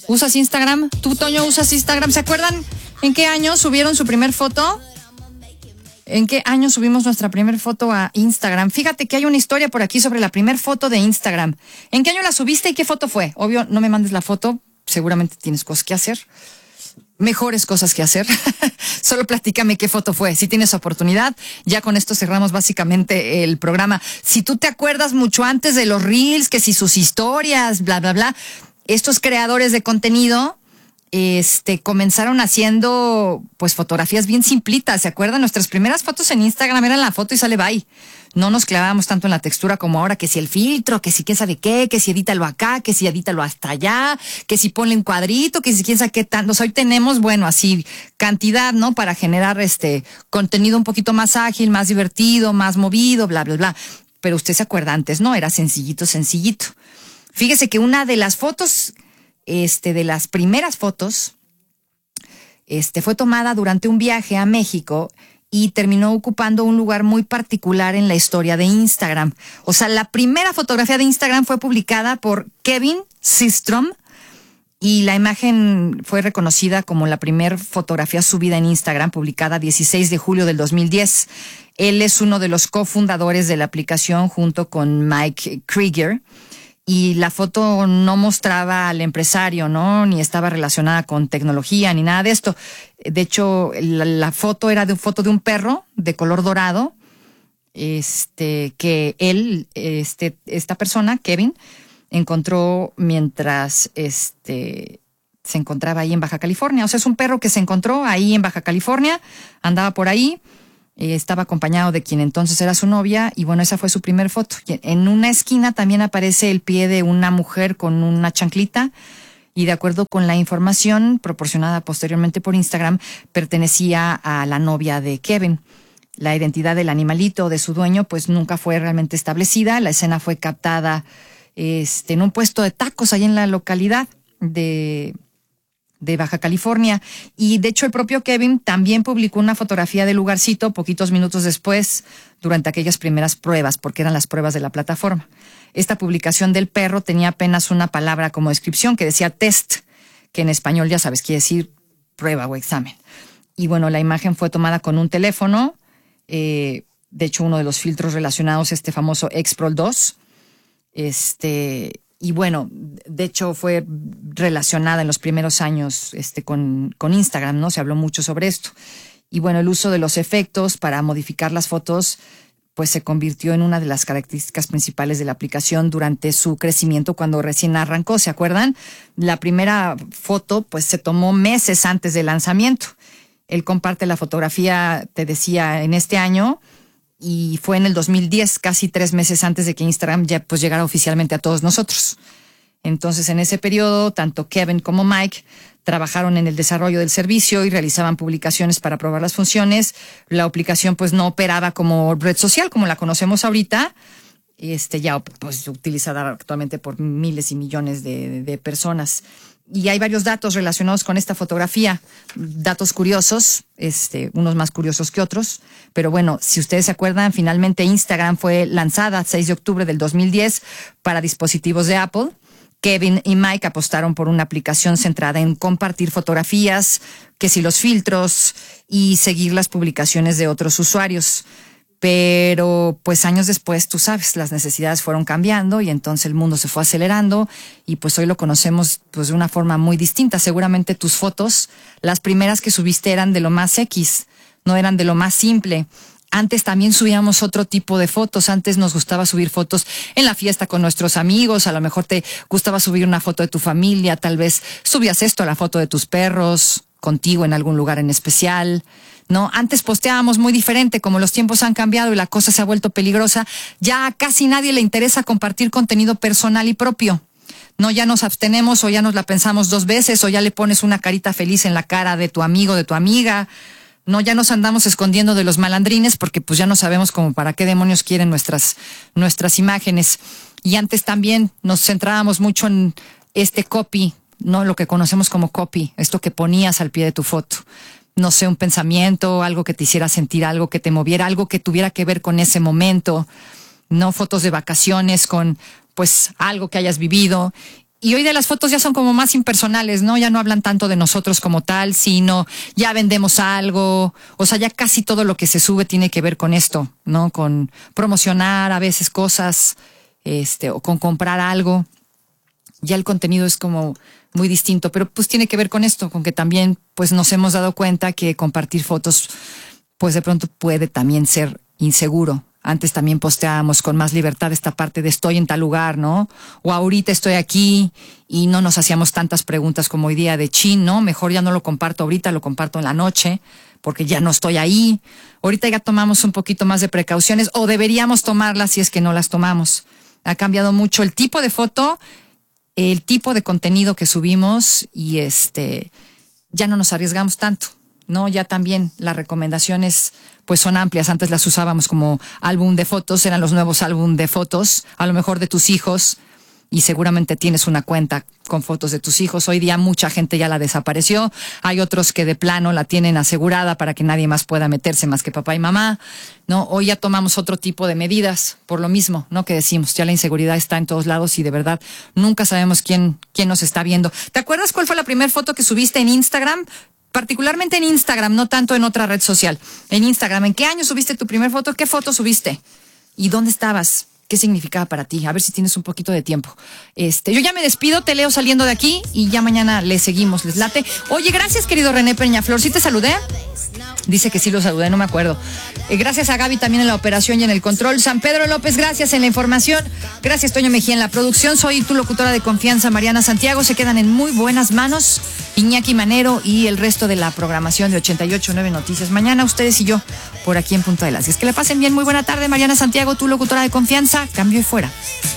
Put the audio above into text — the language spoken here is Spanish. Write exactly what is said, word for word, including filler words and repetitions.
¿Usas Instagram? ¿Tú, Toño, usas Instagram? ¿Se acuerdan en qué año subieron su primer foto? ¿En qué año subimos nuestra primer foto a Instagram? Fíjate que hay una historia por aquí sobre la primer foto de Instagram. ¿En qué año la subiste y qué foto fue? Obvio, no me mandes la foto. Seguramente tienes cosas que hacer. Mejores cosas que hacer. Solo platícame qué foto fue. Si tienes oportunidad, ya con esto cerramos básicamente el programa. Si tú te acuerdas mucho antes de los Reels, que si sus historias, bla, bla, bla. Estos creadores de contenido... Este, comenzaron haciendo, pues, fotografías bien simplitas, ¿se acuerdan? Nuestras primeras fotos en Instagram eran la foto y sale bye. No nos clavábamos tanto en la textura como ahora, que si el filtro, que si quién sabe qué, que si edítalo acá, que si edítalo hasta allá, que si ponle un cuadrito, que si quién sabe qué tanto. Hoy tenemos, bueno, así, cantidad, ¿no? Para generar este contenido un poquito más ágil, más divertido, más movido, bla, bla, bla. Pero usted se acuerda antes, ¿no? Era sencillito, sencillito. Fíjese que una de las fotos... Este, de las primeras fotos, este, fue tomada durante un viaje a México y terminó ocupando un lugar muy particular en la historia de Instagram. O sea, la primera fotografía de Instagram fue publicada por Kevin Systrom y la imagen fue reconocida como la primera fotografía subida en Instagram, publicada dieciséis de julio del dos mil diez. Él es uno de los cofundadores de la aplicación junto con Mike Krieger. Y la foto no mostraba al empresario, ¿no? Ni estaba relacionada con tecnología, ni nada de esto. De hecho, la, la foto era de foto de un perro de color dorado, este, que él, este, esta persona, Kevin, encontró mientras, este, se encontraba ahí en Baja California. O sea, es un perro que se encontró ahí en Baja California, andaba por ahí. Eh, estaba acompañado de quien entonces era su novia y bueno, esa fue su primer foto. En una esquina también aparece el pie de una mujer con una chanclita y de acuerdo con la información proporcionada posteriormente por Instagram, pertenecía a la novia de Kevin. La identidad del animalito, de su dueño, pues nunca fue realmente establecida. La escena fue captada este, en un puesto de tacos ahí en la localidad de... de Baja California, y de hecho el propio Kevin también publicó una fotografía del lugarcito poquitos minutos después, durante aquellas primeras pruebas, porque eran las pruebas de la plataforma. Esta publicación del perro tenía apenas una palabra como descripción que decía test, que en español ya sabes quiere decir prueba o examen. Y bueno, la imagen fue tomada con un teléfono, eh, de hecho uno de los filtros relacionados, este famoso X Pro dos, este... Y bueno, de hecho fue relacionada en los primeros años este, con, con Instagram, ¿no? Se habló mucho sobre esto. Y bueno, el uso de los efectos para modificar las fotos, pues se convirtió en una de las características principales de la aplicación durante su crecimiento cuando recién arrancó, ¿se acuerdan? La primera foto, pues se tomó meses antes del lanzamiento. Él comparte la fotografía, te decía, en este año... Y fue en el dos mil diez, casi tres meses antes de que Instagram ya pues llegara oficialmente a todos nosotros. Entonces, en ese periodo, tanto Kevin como Mike trabajaron en el desarrollo del servicio y realizaban publicaciones para probar las funciones. La aplicación pues no operaba como red social como la conocemos ahorita. Este ya pues utilizada actualmente por miles y millones de, de, de personas. Y hay varios datos relacionados con esta fotografía, datos curiosos, este, unos más curiosos que otros. Pero bueno, si ustedes se acuerdan, finalmente Instagram fue lanzada el seis de octubre del dos mil diez para dispositivos de Apple. Kevin y Mike apostaron por una aplicación centrada en compartir fotografías, que si los filtros y seguir las publicaciones de otros usuarios. Pero pues años después, tú sabes, las necesidades fueron cambiando y entonces el mundo se fue acelerando y pues hoy lo conocemos pues de una forma muy distinta. Seguramente tus fotos, las primeras que subiste eran de lo más X, no eran de lo más simple. Antes también subíamos otro tipo de fotos. Antes nos gustaba subir fotos en la fiesta con nuestros amigos. A lo mejor te gustaba subir una foto de tu familia. Tal vez subías esto, la foto de tus perros, contigo en algún lugar en especial. No, antes posteábamos muy diferente, como los tiempos han cambiado y la cosa se ha vuelto peligrosa, ya a casi nadie le interesa compartir contenido personal y propio. No, ya nos abstenemos o ya nos la pensamos dos veces o ya le pones una carita feliz en la cara de tu amigo, de tu amiga. No, ya nos andamos escondiendo de los malandrines porque pues ya no sabemos como para qué demonios quieren nuestras, nuestras imágenes. Y antes también nos centrábamos mucho en este copy, no lo que conocemos como copy, esto que ponías al pie de tu foto. No sé, un pensamiento, algo que te hiciera sentir algo, que te moviera, algo que tuviera que ver con ese momento. No fotos de vacaciones con, pues, algo que hayas vivido. Y hoy de las fotos ya son como más impersonales, ¿no? Ya no hablan tanto de nosotros como tal, sino ya vendemos algo. O sea, ya casi todo lo que se sube tiene que ver con esto, ¿no? Con promocionar a veces cosas, este, o con comprar algo. Ya el contenido es como muy distinto, pero pues tiene que ver con esto, con que también pues nos hemos dado cuenta que compartir fotos pues de pronto puede también ser inseguro. Antes también posteábamos con más libertad esta parte de estoy en tal lugar, ¿no? O ahorita estoy aquí, y no nos hacíamos tantas preguntas como hoy día de chin, ¿no? Mejor ya no lo comparto ahorita, lo comparto en la noche, porque ya no estoy ahí. Ahorita ya tomamos un poquito más de precauciones, o deberíamos tomarlas si es que no las tomamos. Ha cambiado mucho el tipo de foto, el tipo de contenido que subimos, y este ya no nos arriesgamos tanto, ¿no? Ya también las recomendaciones pues son amplias. Antes las usábamos como álbum de fotos, eran los nuevos álbum de fotos, a lo mejor de tus hijos, y seguramente tienes una cuenta con fotos de tus hijos. Hoy día mucha gente ya la desapareció, hay otros que de plano la tienen asegurada para que nadie más pueda meterse más que papá y mamá, ¿no? Hoy ya tomamos otro tipo de medidas por lo mismo, ¿no? Que decimos, ya la inseguridad está en todos lados y de verdad nunca sabemos quién, quién nos está viendo. ¿Te acuerdas cuál fue la primera foto que subiste en Instagram? Particularmente en Instagram, no tanto en otra red social. En Instagram, ¿en qué año subiste tu primera foto? ¿Qué foto subiste? ¿Y dónde estabas? ¿Qué significaba para ti? A ver si tienes un poquito de tiempo. Este, yo ya me despido, te leo saliendo de aquí y ya mañana le seguimos, les late. Oye, gracias, querido René Peñaflor. ¿Sí te saludé? Dice que sí lo saludé, no me acuerdo. Eh, gracias a Gaby también en la operación y en el control. San Pedro López, gracias en la información. Gracias, Toño Mejía en la producción. Soy tu locutora de confianza, Mariana Santiago. Se quedan en muy buenas manos Iñaki Manero y el resto de la programación de ochenta y ocho punto nueve Noticias. Mañana ustedes y yo por aquí en Punta de las diez. Que le pasen bien, muy buena tarde, Mariana Santiago, tu locutora de confianza. Cambio y fuera.